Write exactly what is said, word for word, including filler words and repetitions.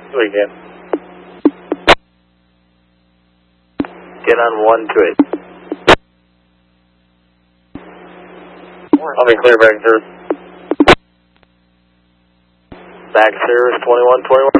Weekend. Get on one to eight. I'll be clear back service. Back service twenty-one twenty-one.